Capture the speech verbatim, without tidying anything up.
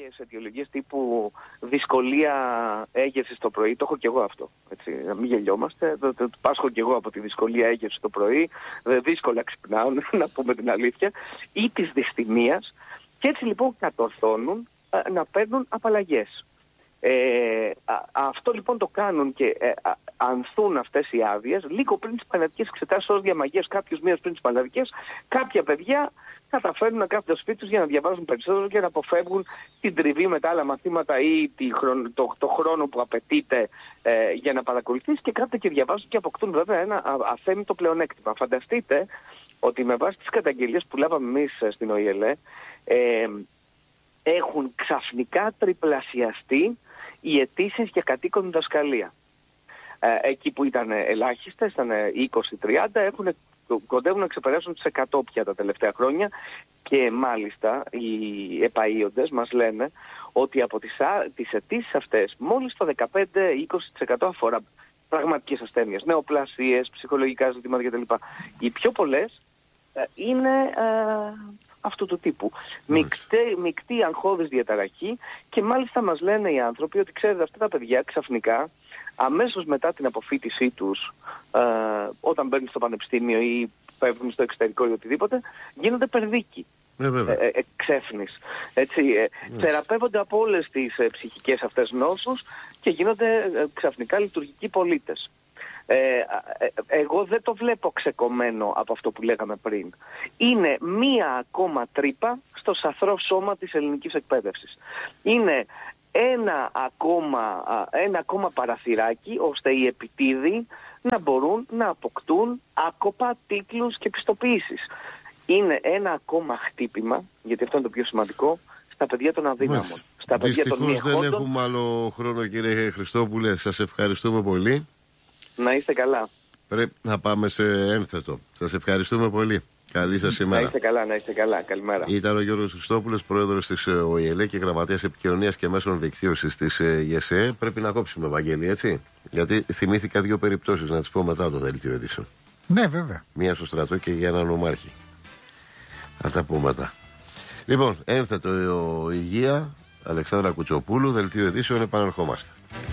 τέτοιες αιτιολογίες τύπου δυσκολία έγερσης το πρωί, το έχω και εγώ αυτό. Έτσι, να μην γελιόμαστε. Το, το, το πάσχω και εγώ από τη δυσκολία έγερσης το πρωί. Δύσκολα ξυπνάω, να πούμε την αλήθεια. Ή της δυσθυμίας. Και έτσι λοιπόν κατορθώνουν α, να παίρνουν απαλλαγές. Ε, α, αυτό λοιπόν το κάνουν και ε, α, ανθούν αυτές οι άδειες λίγο πριν τις πανελλαδικές εξετάσεις, ως διαμαγείας κάποιους μήνες πριν τις πανελλαδικές. Κάποια παιδιά καταφέρνουν να κάθονται στο σπίτι τους για να διαβάζουν περισσότερο και να αποφεύγουν την τριβή με τα άλλα μαθήματα ή τη χρον, το, το χρόνο που απαιτείται ε, για να παρακολουθήσει, και κάθονται και διαβάζουν και αποκτούν βέβαια ένα αθέμητο πλεονέκτημα. Φανταστείτε ότι με βάση τις καταγγελίες που λάβαμε εμείς στην ΟΗΕΛΕ, ε, έχουν ξαφνικά τριπλασιαστεί οι αιτήσεις για κατοίκον διδασκαλία. Ε, εκεί που ήταν ελάχιστες, ήταν είκοσι τριάντα, έχουν, κοντεύουν να ξεπεράσουν τις εκατό πια τα τελευταία χρόνια, και μάλιστα οι επαΐοντες μας λένε ότι από τις, τις αιτήσεις αυτές μόλις το δεκαπέντε με είκοσι τοις εκατό αφορά πραγματικές ασθένειες, νεοπλασίες, ψυχολογικά ζητήματα κτλ. Οι πιο πολλές ε, είναι ε, αυτού του τύπου. Μικτή, μικτή αγχώδης διαταραχή, και μάλιστα μας λένε οι άνθρωποι ότι ξέρετε, αυτά τα παιδιά ξαφνικά αμέσως μετά την αποφοίτησή τους, ε, όταν μπαίνουν στο πανεπιστήμιο ή φεύγουν στο εξωτερικό ή οτιδήποτε, γίνονται περδίκοι. Ε, ε, ε, ξέφνης. Έτσι, ε, θεραπεύονται από όλες τις ε, ψυχικές αυτές νόσους και γίνονται ε, ξαφνικά λειτουργικοί πολίτες. Ε, ε, εγώ δεν το βλέπω ξεκομμένο από αυτό που λέγαμε πριν. Είναι μία ακόμα τρύπα στο σαθρό σώμα της ελληνικής εκπαίδευσης. Είναι ένα ακόμα, ένα ακόμα παραθυράκι ώστε οι επιτίδοι να μπορούν να αποκτούν άκοπα τίτλους και πιστοποιήσεις. Είναι ένα ακόμα χτύπημα, γιατί αυτό είναι το πιο σημαντικό, στα παιδιά των αδύναμων. Μάλιστα. Στα παιδιά των μη εχόντων. Δεν έχουμε άλλο χρόνο, κύριε Χριστόπουλε. Σας ευχαριστούμε πολύ. Να είστε καλά. Πρέπει να πάμε σε ένθετο. Σας ευχαριστούμε πολύ. Καλή σας ημέρα. Να είστε καλά, να είστε καλά. Καλημέρα. Ήταν ο Γιώργος Χριστόπουλος, πρόεδρος της ΟΗΕΛΕ και γραμματέας επικοινωνίας και μέσων δικτύωσης της ΓΕΣΕ. Πρέπει να κόψουμε, Βαγγέλη, έτσι. Γιατί θυμήθηκα δύο περιπτώσεις, να τις πω μετά το δελτίο ειδήσεων. Ναι, βέβαια. Μία στο στρατό και για έναν ομάρχη. Θα τα πούμε μετά. Λοιπόν, ένθετο υγεία, Αλεξάνδρα Κουτσοπούλου, δελτίο ειδήσεων, επαναρχόμαστε.